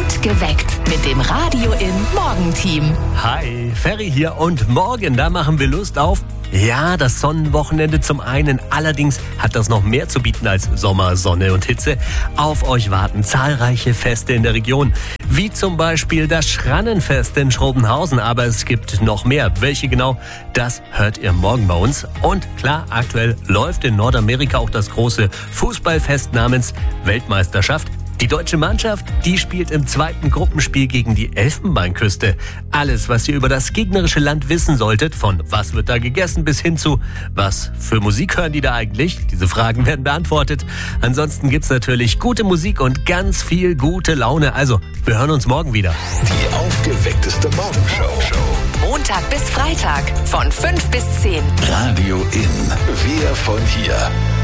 Gut geweckt mit dem Radio im Morgenteam. Hi, Ferry hier und morgen, da machen wir Lust auf, ja, das Sonnenwochenende zum einen. Allerdings hat das noch mehr zu bieten als Sommer, Sonne und Hitze. Auf euch warten zahlreiche Feste in der Region, wie zum Beispiel das Schrannenfest in Schrobenhausen. Aber es gibt noch mehr. Welche genau, das hört ihr morgen bei uns. Und klar, aktuell läuft in Nordamerika auch das große Fußballfest namens Weltmeisterschaft. Die deutsche Mannschaft, die spielt im zweiten Gruppenspiel gegen die Elfenbeinküste. Alles, was ihr über das gegnerische Land wissen solltet, von was wird da gegessen bis hin zu was für Musik hören die da eigentlich? Diese Fragen werden beantwortet. Ansonsten gibt's natürlich gute Musik und ganz viel gute Laune. Also, wir hören uns morgen wieder. Die aufgeweckteste Morgenshow. Montag bis Freitag von 5 bis 10. Radio in. Wir von hier.